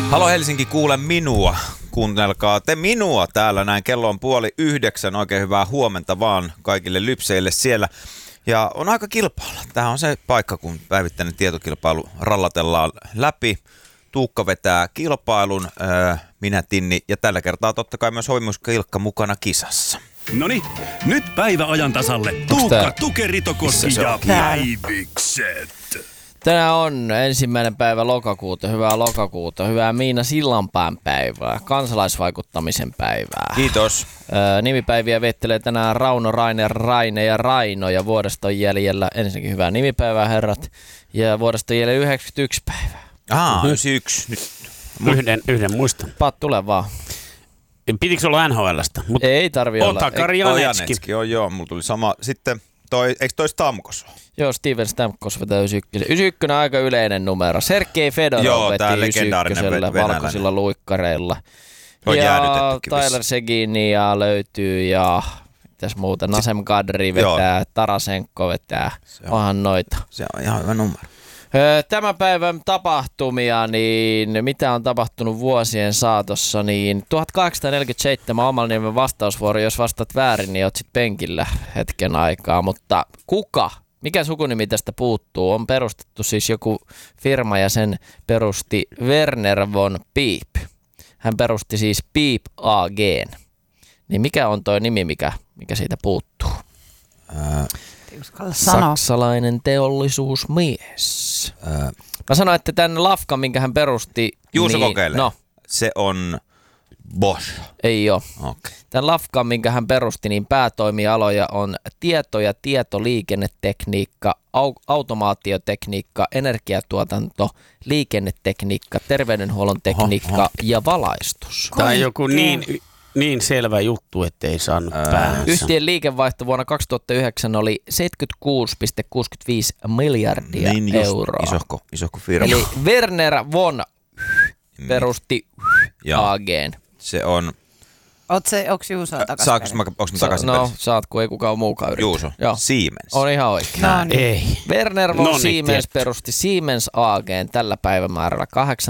Halo Helsinki, kuule minua. Kuunnelkaa te minua täällä näin. Kello on 8:30. Oikein hyvää huomenta vaan kaikille lypseille siellä. Ja on aika kilpailla. Tämä on se paikka, kun päivittäinen tietokilpailu rallatellaan läpi. Tuukka vetää kilpailun, minä Tinni ja tällä kertaa totta kai myös Hoimuska Ilkka mukana kisassa. Noniin, nyt päivä ajan tasalle. Tuukka, Tuke, Ritokoski ja päivykset. Tänään on 1. päivä lokakuuta, hyvää Miina Sillanpään päivää, kansalaisvaikuttamisen päivää. Kiitos. Nimipäiviä vettelee tänään Rauno, Raine ja Raino ja vuodesta on jäljellä ensinnäkin hyvää nimipäivää herrat ja vuodesta on jäljellä 91 päivää. 91 nyt. Yhden muistan. Paat tule vaan. Pitikö olla NHL:stä? Ei tarvi olla. Otakari Janetski. Joo, mulla tuli sama. Sitten eikö toi Stamkos ole? Joo, Steven Stamkos vetää 91. 91 on aika yleinen numero. Sergei Fedorov veti 91 valkoisilla luikkareilla. On ja Tyler Seguinia löytyy ja mitäs muuta. Nasem Kadri vetää, Tarasenko vetää. Onhan noita. Se on ihan hyvä numero. Tämän päivän tapahtumia, niin mitä on tapahtunut vuosien saatossa, niin 1847 omalla nimen vastausvuoro, jos vastaat väärin, niin oot sit penkillä hetken aikaa, mutta mikä sukunimi tästä puuttuu, on perustettu siis joku firma ja sen perusti Werner von Piep. Hän perusti siis Piep AG:n. Niin mikä on toi nimi, mikä siitä puuttuu? Saksalainen teollisuusmies. Mä sanoin, että tämän lafkan, minkä hän perusti... Juuso niin, kokeile. No. Se on Bosch. Ei oo. Okay. Tämän lafkan, minkä hän perusti, niin päätoimialoja on tieto- ja tietoliikennetekniikka, automaatiotekniikka, energiatuotanto, liikennetekniikka, terveydenhuollon tekniikka ja valaistus. Tämä on joku niin selvä juttu, ettei saanut päänsä. Yhtiön liikevaihto vuonna 2009 oli 76,65 miljardia euroa. Isohko firma. Eli Werner von perusti AG:n. Se on... Onko Juuso takaisin? Onko mä takaisin? No, saat, kun ei kukaan muukaan yritä. Juuso. Joo. Siemens. On ihan oikein. No niin. Ei. Werner von Siemens perusti Siemens AG:n tällä päivämäärällä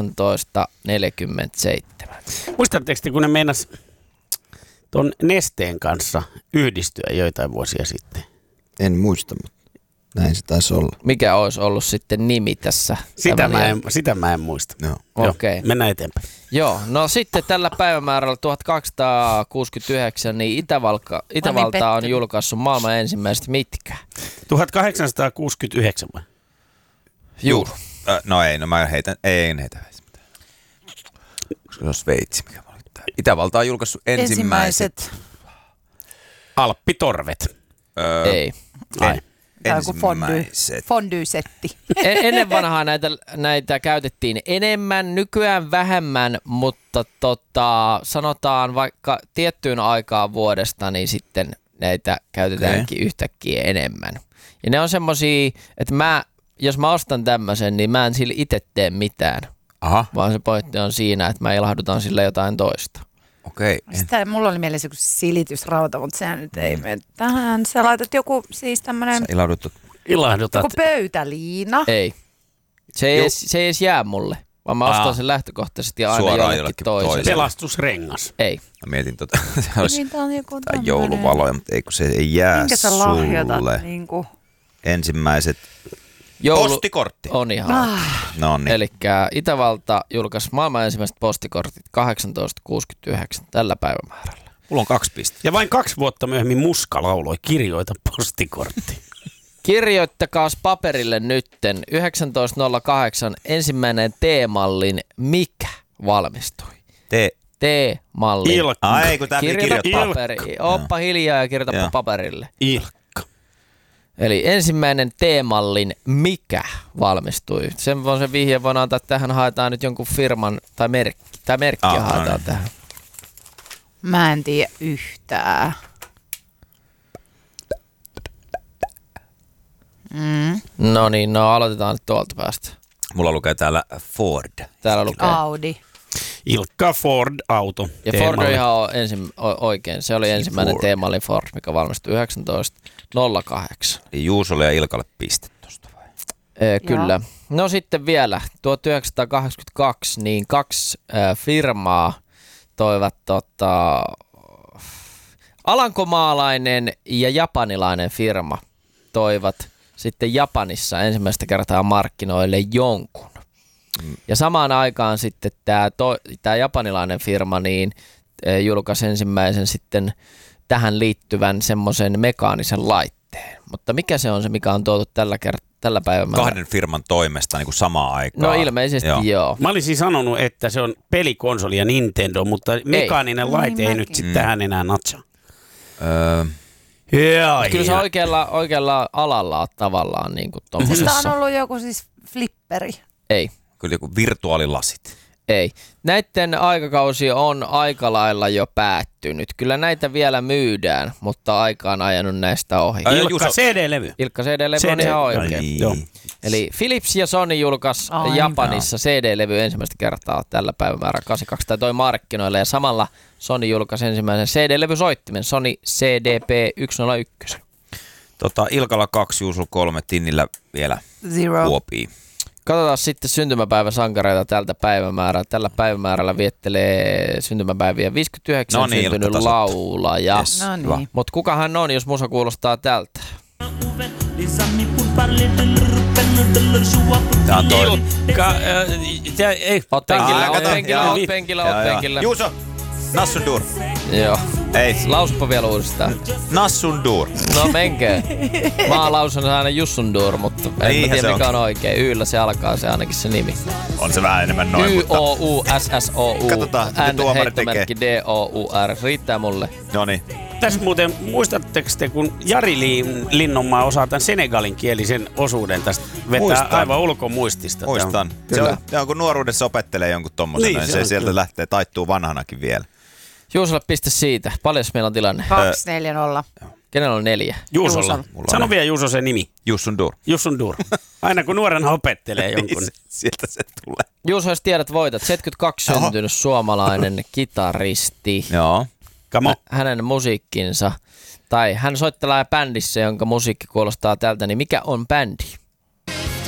1847. Muistatteko te, kun ne meinas ton Nesteen kanssa yhdistyä joitain vuosia sitten? En muista, mutta näin se taisi olla. Mikä olisi ollut sitten nimi tässä? Sitä mä en muista. Joo. Okei. Mennään eteenpäin. Joo, no sitten tällä päivämäärällä 1269 niin Itävalta on julkaissut maailman ensimmäiset mitkä? 1869 vai? Juu. Mä heitän mitään. Koska se on Sveitsi, mikä valittaa. Itävalta on julkaissut ensimmäiset. Alppitorvet. Ei. Fondue-setti. Ennen vanhaa näitä käytettiin enemmän, nykyään vähemmän, mutta sanotaan vaikka tiettyyn aikaan vuodesta, niin sitten näitä käytetäänkin yhtäkkiä enemmän. Ja ne on semmosia, että jos mä ostan tämmöisen, niin mä en sille itse tee mitään. Aha. Vaan se pointti on siinä, että mä ilahdutan sille jotain toista. Okei. Mulla oli mielessä joku silitysrauta, mutta sehän nyt ei mene tähän. Sä laitat joku siis tämmönen... Sä Ilahdutat. Joku pöytäliina. Ei. Se ei edes jää mulle, vaan mä ostan sen lähtökohtaisesti ja aina suoraan jollekin toiselle. Pelastusrengas. Ei. Mä mietin se olisi jotain jouluvaloja, mutta ei kun se ei jää minkä sä lahjoitat sulle. niinku? Ensimmäiset postikortti. On ihan. No niin. Elikkä Itävalta julkaisi maailman ensimmäiset postikortit 1869 tällä päivämäärällä. Mulla on 2 pistettä. Ja vain 2 vuotta myöhemmin Muska lauloi Kirjoita postikortti. Kirjoittakaas paperille nytten 1908 ensimmäinen T-mallin mikä valmistui? T-malli. Ilkka. Ai, kun tää kirjoita paperiin. Oppa hiljaa ja kirjoitapa paperille. Ilkka. Eli ensimmäinen T-mallin mikä valmistui. Sen vihjeen voin antaa, että tähän haetaan nyt jonkun firman tai merkki. Tai merkkiä haetaan tähän. Mä en tiedä yhtään. No niin, aloitetaan nyt tuolta päästä. Mulla lukee täällä Ford. Täällä lukee Audi. Ilkka Ford auto. Ja Ford on ihan oikein. Se oli ensimmäinen T-mallin Ford, mikä valmistui 1908. Eli Juusolle ja Ilkalle pistet tosta vai? Kyllä. No sitten vielä 1982 niin 2 firmaa toivat alankomaalainen ja japanilainen firma toivat sitten Japanissa ensimmäistä kertaa markkinoille jonkun. Ja samaan aikaan sitten tämä japanilainen firma niin julkaisi ensimmäisen sitten tähän liittyvän semmoisen mekaanisen laitteen. Mutta mikä se on se, mikä on tuotu tällä päivämäärä? 2 firman toimesta niin kuin samaan aikaan. No ilmeisesti joo. Mä olisin sanonut, että se on pelikonsoli ja Nintendo, mutta mekaaninen laite ei nyt sitten tähän enää natsaa. Kyllä se oikealla alalla tavallaan niin kuin tommosessa. Sitä on ollut joku siis flipperi. Ei. Kyllä joku virtuaalilasit. Ei. Näiden aikakausi on aika lailla jo päättynyt. Kyllä näitä vielä myydään, mutta aika on ajanut näistä ohi. Ilkka CD-levy. Ilkka CD-levy on ihan oikein. Niin. Joo. Eli Philips ja Sony julkaisi Japanissa CD-levy ensimmäistä kertaa tällä päivämäärä 82 tai toi markkinoille. Ja samalla Sony julkaisi ensimmäisen CD-levysoittimen Sony CDP-101. Ilkalla 2, Juusul 3, Tinnillä vielä Kuopii. Katsotaan sitten syntymäpäiväsankareita tältä päivämäärää. Tällä päivämäärällä viettelee syntymäpäiviä 59 syntynyt laulaja. Yes. No niin. Mutta kuka hän on, jos musa kuulostaa tältä? Tää on toi. Oot penkillä. Juuso! Nassundur. Joo. Ei. Lauspa vielä uudestaan. Nassundur. No menkää. Mä lausun aina Jussundur, mutta en mä tiedä mikä on oikein. Yllä se alkaa se ainakin se nimi. On se vähän enemmän noin, mutta... Y-O-U-S-S-O-U. Katsotaan, mitä tuomari tekee. N-heittomerkki D-O-U-R. Riittää mulle. Noniin. Tässä muuten, muistatteko te, kun Jari Linnonmaa osaa tämän senegalin kielisen osuuden tästä vetää Muistan. aivan ulkomuistista. Muistan. Se on kun nuoruudessa opettelee jonkun tommosen, niin se sieltä lähtee, taittuu vanhanakin vielä. Juusolle piste siitä. Paljon meillä on tilanne? 2-4-0. Kenellä on 4? Juusolla. Sano vielä Juuso sen nimi. Jussundur. Jussundur. Aina kun nuorena opettelee jonkun. Sieltä se tulee. Juuso, jos tiedät, voitat. 72 syntynyt suomalainen kitaristi. Joo. Hänen musiikkinsa, tai hän soittelee bändissä, jonka musiikki kuulostaa tältä, niin mikä on bändi?